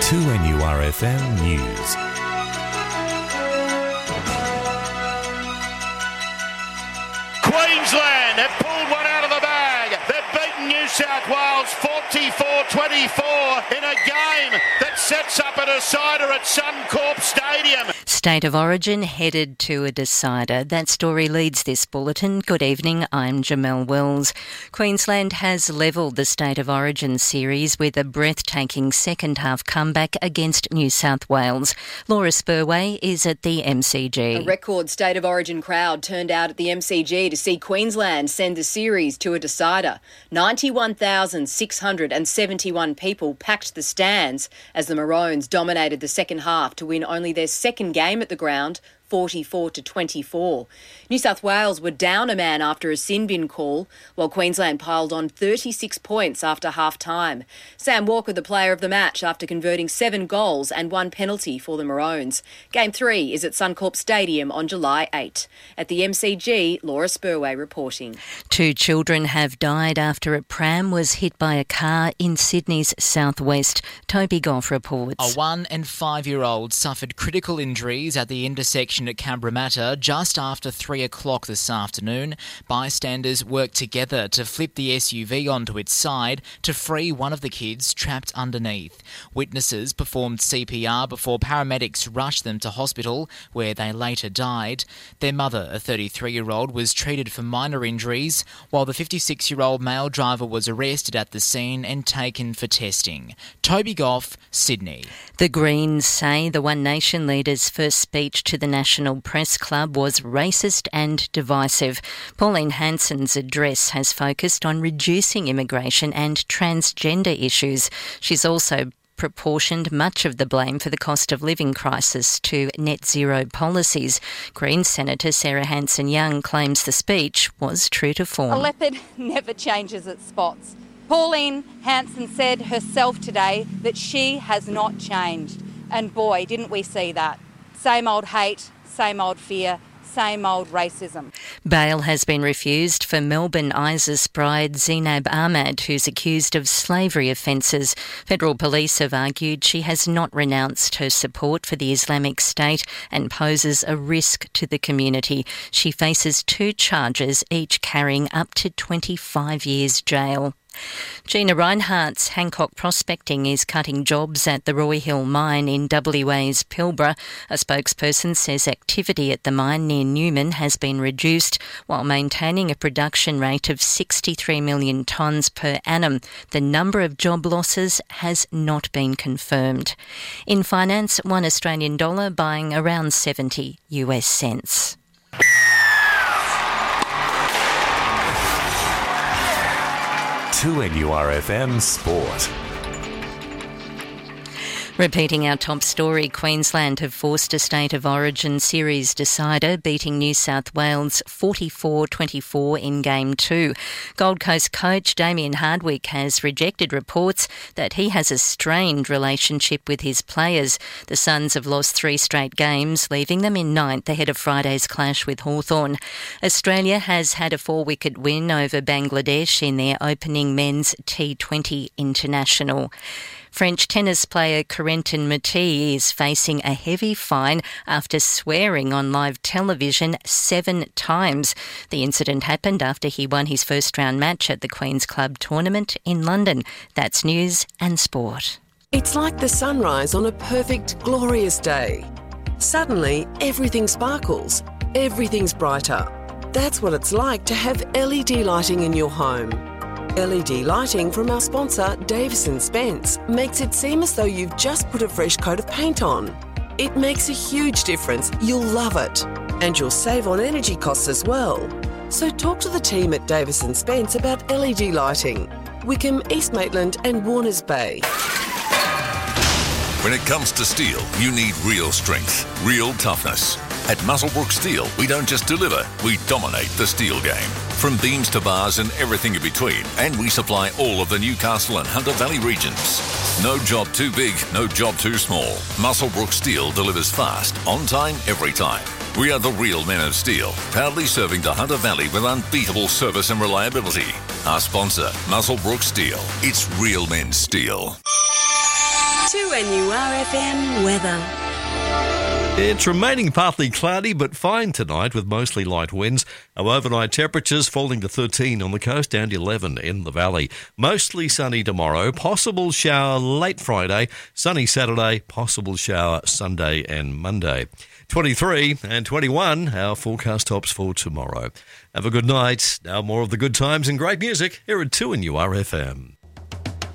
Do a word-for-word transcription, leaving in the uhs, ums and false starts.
two N U R F M News. Queensland have pulled one out of the bag. They've beaten New South Wales forty-four twenty-four in a game that sets up a decider at Suncorp Stadium. State of Origin headed to a decider. That story leads this bulletin. Good evening, I'm Jamelle Wells. Queensland has levelled the State of Origin series with a breathtaking second-half comeback against New South Wales. Laura Spurway is at the M C G. A record State of Origin crowd turned out at the M C G to see Queensland send the series to a decider. ninety-one thousand six hundred seventy-one people packed the stands as the Maroons dominated the second half to win only their second game at the ground, forty-four to twenty-four. New South Wales were down a man after a sin bin call, while Queensland piled on thirty-six points after half-time. Sam Walker, the player of the match, after converting seven goals and one penalty for the Maroons. Game three is at Suncorp Stadium on July eighth. At the M C G, Laura Spurway reporting. Two children have died after a pram was hit by a car in Sydney's southwest. Toby Goff reports. A one and five-year-old suffered critical injuries at the intersection at Cabramatta just after three o'clock this afternoon. Bystanders worked together to flip the S U V onto its side to free one of the kids trapped underneath. Witnesses performed C P R before paramedics rushed them to hospital, where they later died. Their mother, a thirty-three-year-old, was treated for minor injuries, while the fifty-six-year-old male driver was arrested at the scene and taken for testing. Toby Goff, Sydney. The Greens say the One Nation leader's first speech to the National Press Club was racist and divisive. Pauline Hanson's address has focused on reducing immigration and transgender issues. She's also proportioned much of the blame for the cost of living crisis to net zero policies. Greens Senator Sarah Hanson-Young claims the speech was true to form. A leopard never changes its spots. Pauline Hanson said herself today that she has not changed. And boy, didn't we see that. Same old hate, same old fear, same old racism. Bail has been refused for Melbourne ISIS bride Zeinab Ahmad, who's accused of slavery offences. Federal police have argued she has not renounced her support for the Islamic State and poses a risk to the community. She faces two charges, each carrying up to twenty-five years jail. Gina Rinehart's Hancock Prospecting is cutting jobs at the Roy Hill mine in W A's Pilbara. A spokesperson says activity at the mine near Newman has been reduced while maintaining a production rate of sixty-three million tonnes per annum. The number of job losses has not been confirmed. In finance, one Australian dollar buying around seventy US cents. two N U R F M Sport. Repeating our top story, Queensland have forced a State of Origin series decider, beating New South Wales forty-four twenty-four in Game two. Gold Coast coach Damien Hardwick has rejected reports that he has a strained relationship with his players. The Suns have lost three straight games, leaving them in ninth ahead of Friday's clash with Hawthorn. Australia has had a four-wicket win over Bangladesh in their opening men's T twenty international. French tennis player Corentin Moutet is facing a heavy fine after swearing on live television seven times. The incident happened after he won his first-round match at the Queen's Club tournament in London. That's news and sport. It's like the sunrise on a perfect, glorious day. Suddenly, everything sparkles. Everything's brighter. That's what it's like to have L E D lighting in your home. L E D lighting from our sponsor, Davis and Spence, makes it seem as though you've just put a fresh coat of paint on. It makes a huge difference. You'll love it. And you'll save on energy costs as well. So talk to the team at Davis and Spence about L E D lighting. Wickham, East Maitland and Warners Bay. When it comes to steel, you need real strength, real toughness. At Muswellbrook Steel, we don't just deliver, we dominate the steel game. From beams to bars and everything in between, and we supply all of the Newcastle and Hunter Valley regions. No job too big, no job too small. Muswellbrook Steel delivers fast, on time, every time. We are the real men of steel, proudly serving the Hunter Valley with unbeatable service and reliability. Our sponsor, Muswellbrook Steel. It's real men's steel. two N U R F M weather. It's remaining partly cloudy but fine tonight with mostly light winds. Our overnight temperatures falling to thirteen on the coast and eleven in the valley. Mostly sunny tomorrow, possible shower late Friday, sunny Saturday, possible shower Sunday and Monday. twenty-three and twenty-one, our forecast tops for tomorrow. Have a good night. Now more of the good times and great music here at two N U R F M.